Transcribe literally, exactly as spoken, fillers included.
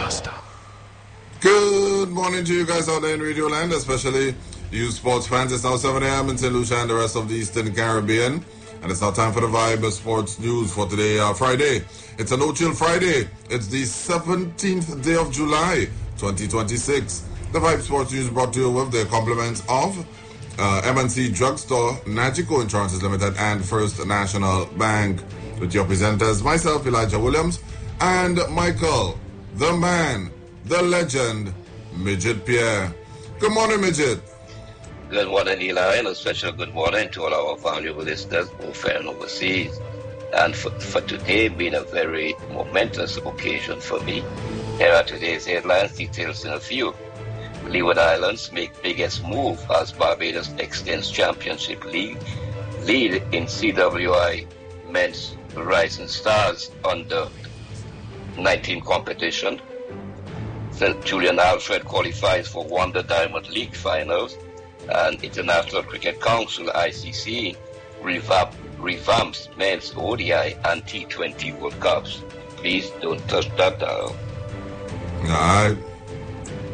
Rasta. Good morning to you guys out there in Radio Land, especially you sports fans. It's now seven a.m. in Saint Lucia and the rest of the Eastern Caribbean. And it's now time for the Vibe Sports News for today, uh, Friday. It's a no-chill Friday. It's the seventeenth day of July, twenty twenty-six. The Vibe Sports News brought to you with the compliments of uh, M and C Drugstore, Nagico Insurances Limited, and First National Bank. With your presenters, myself, Elijah Williams, and Michael, the man, the legend, Midget Pierre. Good morning, Midget. Good morning, Eli, and a special good morning to all our valuable listeners, both and overseas. And for, for today being a very momentous occasion for me, here are today's headlines, details in a few. Leeward Islands make biggest move as Barbados extends championship league lead in C W I Men's Rising Stars under nineteen competition. Saint Julian Alfred qualifies for Wonder Diamond League finals, and International Cricket Council I C C revamp, revamps men's O D I and T twenty World Cups. Please don't touch that dial. All right.